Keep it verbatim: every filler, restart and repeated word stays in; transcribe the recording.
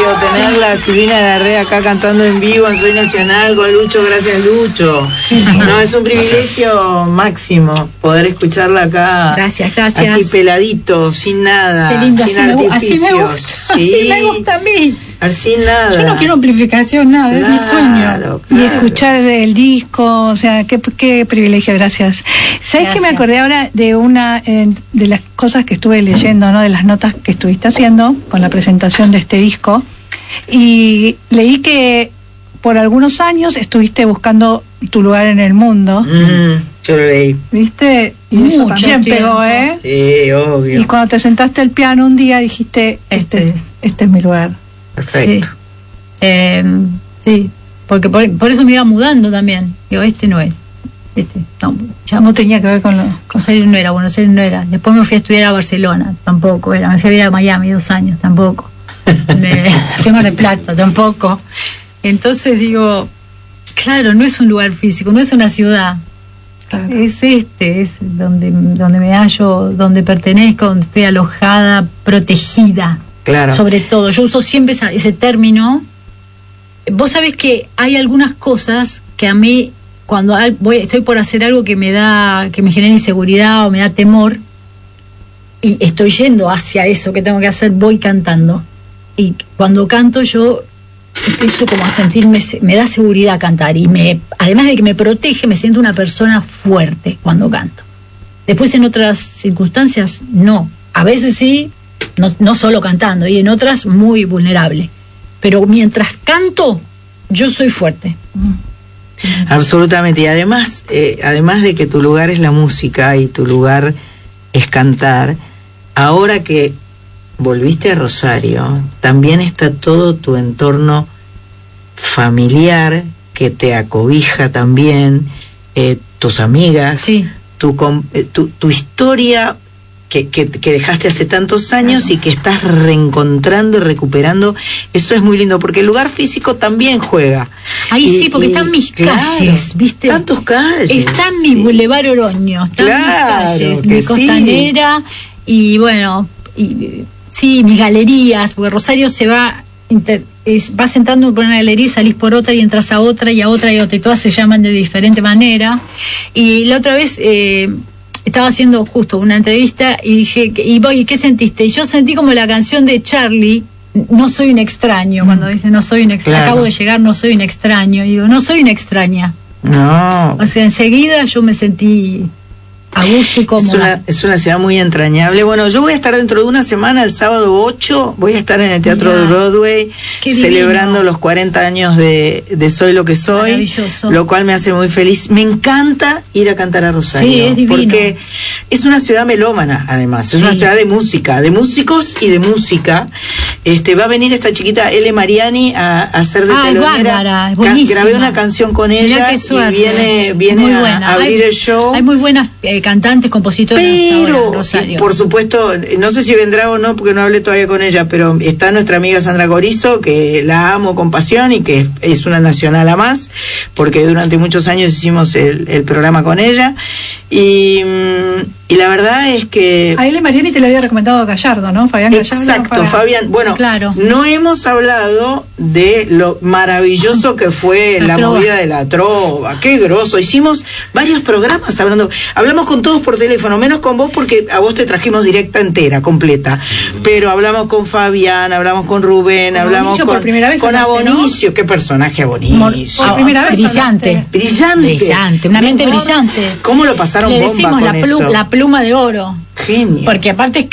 tenerla a Silvina Larrea acá cantando en vivo en Soy Nacional con Lucho, gracias Lucho. No, es un privilegio máximo poder escucharla acá. Gracias, gracias. Así peladito, sin nada, Qué lindo, sin así me, artificios. así me gusta, Sí, así me gusta a mí. Sin nada. Yo no quiero amplificación, nada, claro, es mi sueño. Claro. Y escuchar el disco, o sea, qué, qué privilegio, gracias. ¿Sabes que me acordé ahora de una eh, de las cosas que estuve leyendo, ¿no? De las notas que estuviste haciendo con la presentación de este disco? Y leí que por algunos años estuviste buscando tu lugar en el mundo. Mm, yo lo leí. ¿Viste? Y Mucho eso también tiempo. pegó, ¿eh? Sí, obvio. Y cuando te sentaste al piano un día dijiste, este, Este es. este es mi lugar. Perfecto. Sí, eh, sí. Porque por, por eso me iba mudando también. Digo, este no es. Este, no, ya No tenía que ver con lo... Buenos Aires no era, Buenos Aires no era. Después me fui a estudiar a Barcelona, tampoco era. Me fui a vivir a Miami dos años, tampoco. Me fui a Mar del Plata, tampoco. Entonces digo, claro, no es un lugar físico, no es una ciudad. Claro. Es este, es donde, donde me hallo, donde pertenezco, donde estoy alojada, protegida. Claro. Sobre todo, yo uso siempre esa, ese término. Vos sabés que hay algunas cosas que a mí, cuando al- voy, estoy por hacer algo que me da, que me genera inseguridad o me da temor, y estoy yendo hacia eso que tengo que hacer, voy cantando. Y cuando canto yo empiezo como a sentirme, se- me da seguridad cantar, y me, además de que me protege, me siento una persona fuerte cuando canto. Después en otras circunstancias no, a veces sí, no, no solo cantando, y en otras muy vulnerable. Pero mientras canto, yo soy fuerte. Absolutamente. Y además, eh, además de que tu lugar es la música y tu lugar es cantar, ahora que volviste a Rosario, también está todo tu entorno familiar que te acobija también, eh, tus amigas, Sí. tu, com- eh, tu, tu historia que, que, que dejaste hace tantos años y que estás reencontrando y recuperando. Eso es muy lindo, porque el lugar físico también juega. Ahí Y- sí, porque y, están mis claro, calles, ¿viste? Están tus calles. Está en mi sí. Boulevard Oroño, están Claro, mis calles, que mi sí. costanera, y bueno, y, sí, mis galerías, porque Rosario se va, inter, es, vas entrando por una galería y salís por otra y entras a otra y a otra y a otra, y todas se llaman de diferente manera. Y la otra vez eh, estaba haciendo justo una entrevista y dije, ¿y vos y qué sentiste? Y yo sentí como la canción de Charlie, No soy un extraño, cuando dice no soy un extraño, Claro. acabo de llegar, no soy un extraño, y digo, no soy una extraña. No. O sea, enseguida yo me sentí a gusto y Es cómoda. una, es una ciudad muy entrañable. Bueno, yo voy a estar dentro de una semana, el sábado ocho, voy a estar en el Teatro Mirá, de Broadway, qué celebrando divino. los cuarenta años de, de Soy lo que soy, Maravilloso. lo cual me hace muy feliz. Me encanta ir a cantar a Rosario, Sí, es divino. porque es una ciudad melómana, además, es Sí. una ciudad de música, de músicos y de música. Este, va a venir esta chiquita Ele Mariani a, a hacer de Ah, es telonera. bárbara, es Ca- buenísima. Grabé una canción con Mirá ella qué y suerte. viene, viene Muy a, buena. a abrir Hay- el show. Hay muy buenas eh, cantantes, compositoras ahora en Pero, Rosario. por supuesto, no sé si vendrá o no, porque no hablé todavía con ella, pero está nuestra amiga Sandra Gorizo, que la amo con pasión y que es una nacional a más, porque durante muchos años hicimos el, el programa con ella. Y, mm, y la verdad es que... A Ele Mariani te lo había recomendado Gallardo, ¿no? Fabián Gallardo. Exacto, para- Fabián. Bueno, Claro. no hemos hablado de lo maravilloso que fue La la, trova. movida de la trova. Qué groso. Hicimos varios programas hablando. Hablamos con todos por teléfono, menos con vos porque a vos te trajimos directa entera, completa. Pero hablamos con Fabián, hablamos con Rubén, Con hablamos Abonicio con, por primera vez con hablaste, ¿no? Abonicio. Qué personaje Abonicio. Mor- Por primera vez brillante. hablaste. Brillante. Brillante, una mente Mejor. brillante. ¿Cómo lo pasaron Le bomba decimos con la, plu- eso? la pluma de oro. Genio. Porque aparte es